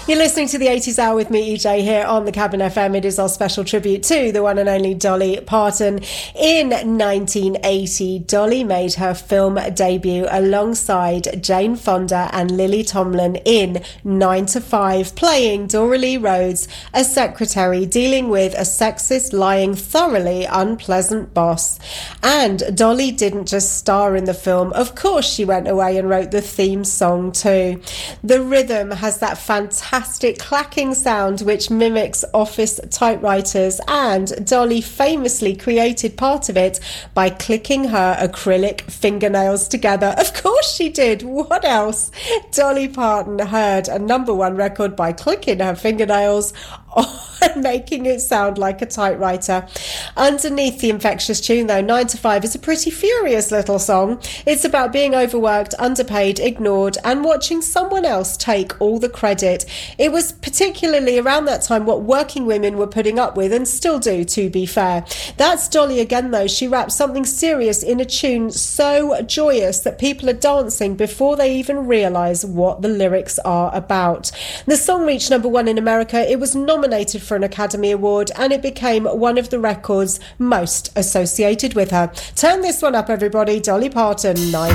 You're listening to the 80s Hour with me, EJ, here on the Cabin FM. It is our special tribute to the one and only Dolly Parton. In 1980, Dolly made her film debut alongside Jane Fonda and Lily Tomlin in 9 to 5, playing Dora Lee Rhodes, a secretary dealing with a sexist, lying, thoroughly unpleasant boss. And Dolly didn't just star in the film. Of course, she went away and wrote the theme song too. The rhythm has that fantastic clacking sound which mimics office typewriters, and Dolly famously created part of it by clicking her acrylic fingernails together. Of course she did. What else? Dolly Parton heard a #1 record by clicking her fingernails and making it sound like a typewriter. Underneath the infectious tune, though, 9 to 5 is a pretty furious little song. It's about being overworked, underpaid, ignored, and watching someone else take all the credit. It was particularly around that time what working women were putting up with, and still do, to be fair. That's Dolly again, though. She raps something serious in a tune so joyous that people are dancing before they even realise what the lyrics are about. The song reached #1 in America. It was nominated for an Academy Award, and it became one of the records most associated with her. Turn this one up, everybody. Dolly Parton, 9